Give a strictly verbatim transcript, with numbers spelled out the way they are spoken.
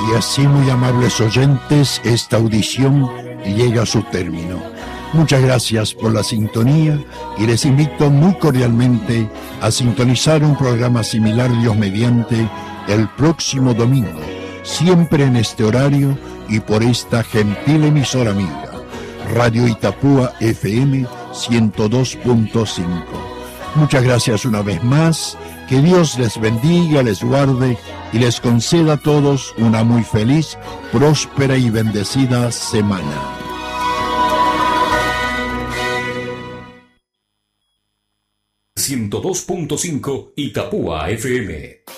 Y así, muy amables oyentes, esta audición llega a su término. Muchas gracias por la sintonía y les invito muy cordialmente a sintonizar un programa similar, Dios mediante, el próximo domingo, siempre en este horario y por esta gentil emisora amiga, Radio Itapúa F M ciento dos punto cinco. Muchas gracias una vez más, que Dios les bendiga, les guarde y les conceda a todos una muy feliz, próspera y bendecida semana. ciento dos punto cinco Itapúa F M.